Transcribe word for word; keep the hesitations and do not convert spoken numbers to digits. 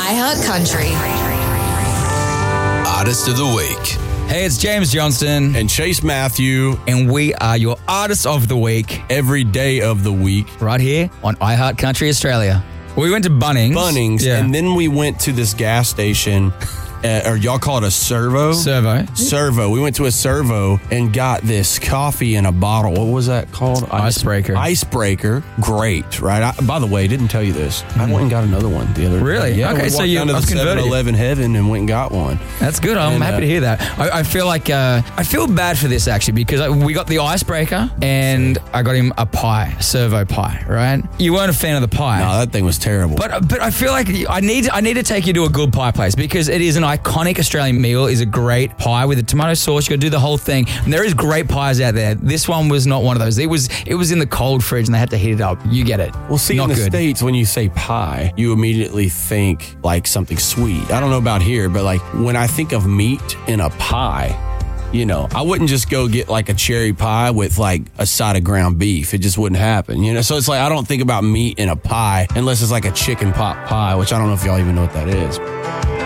iHeartCountry. Artist of the Week. Hey, it's James Johnston. And Chase Matthew. And we are your Artist of the Week. Every day of the week. Right here on iHeartCountry Australia. We went to Bunnings. Bunnings. Yeah. And then we went to this gas station. Uh, or y'all call it a servo? Servo. Servo. We went to a servo and got this coffee in a bottle. What was that called? Icebreaker. Icebreaker. Great, right? I, by the way, didn't tell you this. Mm. I went and got another one the other day. Really? Yeah, okay, we so walked you down to the seven eleven heaven and went and got one. That's good. I'm and, happy uh, to hear that. I, I feel like uh, I feel bad for this actually because I, we got the icebreaker and I got him a pie, servo pie, right? You weren't a fan of the pie. No, that thing was terrible. But but I feel like I need I need to take you to a good pie place because it is an iconic Australian meal. Is a great pie with a tomato sauce. You got to do the whole thing. And there is great pies out there. This one was not one of those. It was it was in the cold fridge and they had to heat it up. You get it. Well, see, not in the good. States, when you say pie, you immediately think like something sweet. I don't know about here, but like when I think of meat in a pie, you know, I wouldn't just go get like a cherry pie with like a side of ground beef. It just wouldn't happen, you know? So it's like I don't think about meat in a pie unless it's like a chicken pot pie, which I don't know if y'all even know what that is.